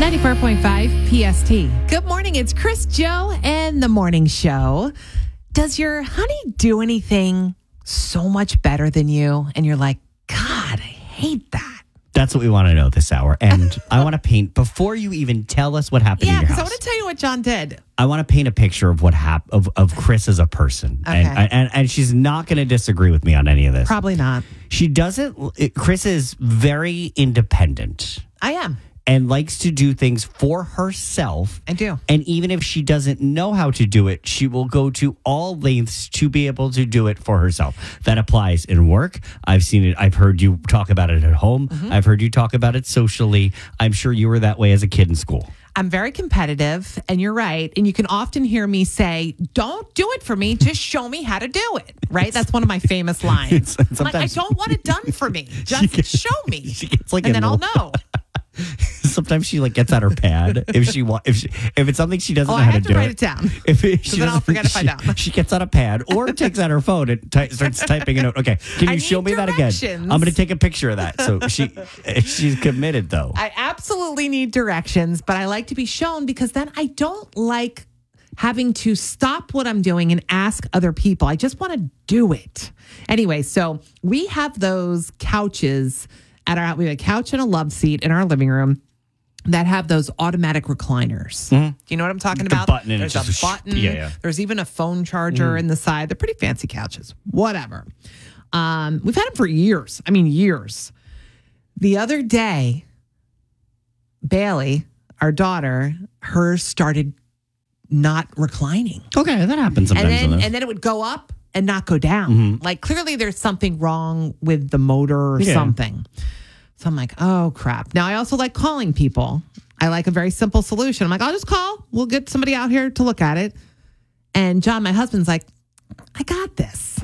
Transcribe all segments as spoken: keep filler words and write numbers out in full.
ninety-four point five P S T. Good morning. It's Chris, Joe, and the morning show. Does your honey do anything so much better than you? And you're like, God, I hate that. That's what we want to know this hour. And I want to paint, before you even tell us what happened Yeah, in your because house. I want to tell you what John did. I want to paint a picture of what hap- of, of Chris as a person. Okay. And, and, and she's not going to disagree with me on any of this. Probably not. She doesn't, it- Chris is very independent I am. and likes to do things for herself. I do. And even if she doesn't know how to do it, she will go to all lengths to be able to do it for herself. That applies in work. I've seen it. I've heard you talk about it at home. Mm-hmm. I've heard you talk about it socially. I'm sure you were that way as a kid in school. I'm very competitive, and you're right. And you can often hear me say, don't do it for me. Just show me how to do it. Right? That's one of my famous lines. It's- I'm like, I sometimes- don't want it done for me. Just gets- show me. she gets like and a then I'll little- know. Sometimes she like gets out her pad if she wa- if she, if it's something she doesn't Oh, know I how have to to do write it. it down. If it, she then I'll doesn't- forget if I she, don't. She gets out a pad or takes out her phone and ty- starts typing a note. Okay, can I you show need me that again? directions. I'm going to take a picture of that. So she she's committed though. I absolutely need directions, but I like to be shown because then I don't like having to stop what I'm doing and ask other people. I just want to do it. Anyway, so we have those couches at our, we have a couch and a love seat in our living room that have those automatic recliners. Do you know what I'm talking The about? button and There's it's a just a sh- button. yeah, yeah. There's even a phone charger in the side. They're pretty fancy couches. Whatever. Um, we've had them for years. I mean, years. The other day, Bailey, our daughter, hers started not reclining. Okay, that happens And sometimes. then in this. and then it would go up and not go down. Like clearly there's something wrong with the motor or Yeah. something. So I'm like, oh crap. Now I also like calling people. I like a very simple solution. I'm like, I'll just call. We'll get somebody out here to look at it. And John, my husband's like, I got this.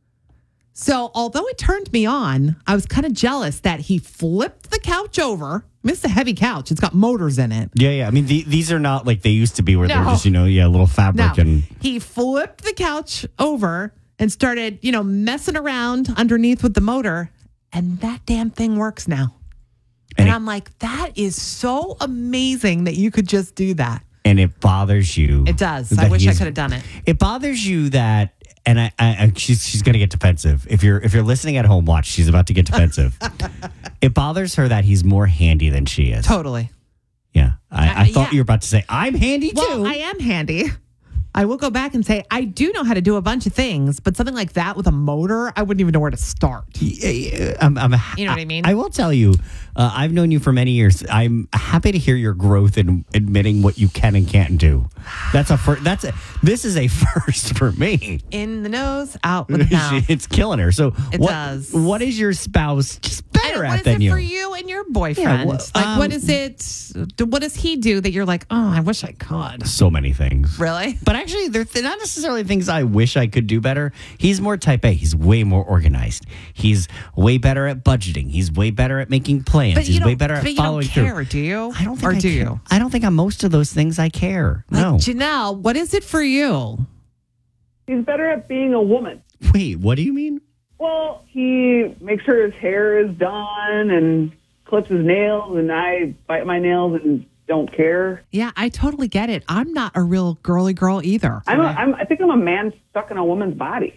So although it turned me on, I was kind of jealous that he flipped the couch over. I mean, it's a heavy couch. It's got motors in it. yeah, yeah. I mean, the, these are not like they used to be, where they're No. just, you know, yeah, a little fabric No, and. he flipped the couch over and started, you know, messing around underneath with the motor, and that damn thing works now. And, And it- I'm like, that is so amazing that you could just do that. And it bothers you. It does. I that wish I he's- could have done it. It bothers you that, and I, I, I she's she's going to get defensive. If you're if you're listening at home, watch. She's about to get defensive. It bothers her that he's more handy than she is. Totally. Yeah, I, I Uh, thought yeah. you were about to say I'm handy Well, too. I am handy. I will go back and say I do know how to do a bunch of things, but something like that with a motor, I wouldn't even know where to start. Yeah, yeah, I'm, I'm, You know what I mean? I will tell you, uh, I've known you for many years. I'm happy to hear your growth in admitting what you can and can't do. That's a first. That's a, this is a first for me. In the nose, out with the mouth. It's killing her. So It what, does. What is your spouse just I better don't- at what is than it you? for you and your boyfriend? well, like, um, what is it? What does he do that you're like, oh, I wish I could? So many things. Really? But actually, they're th- not necessarily things I wish I could do better. He's more type A. He's way more organized. He's way better at budgeting. He's way better at making plans. But He's you way don't, better but at you don't following care, through. do you? I don't think or I do care. you? I don't think on most of those things I care. Like, No. Janelle, what is it for you? He's better at being a woman. Wait, what do you mean? Well, he makes sure his hair is done and clips his nails, and I bite my nails and don't care. Yeah, I totally get it. I'm not a real girly girl either. I'm, a, I'm I think I'm a man stuck in a woman's body.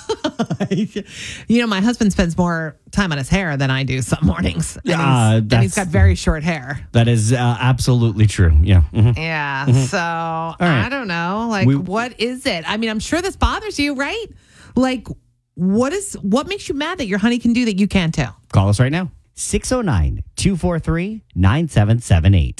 You know, my husband spends more time on his hair than I do some mornings. And, Yeah, he's, uh, and he's that's- got very short hair. That is uh, absolutely true. Yeah. Mhm. Yeah. So right. I don't know. Like, We- what is it? I mean, I'm sure this bothers you, right? Like, what is what makes you mad that your honey can do that you can't too? Call us right now. six oh nine, two four three, nine seven seven eight.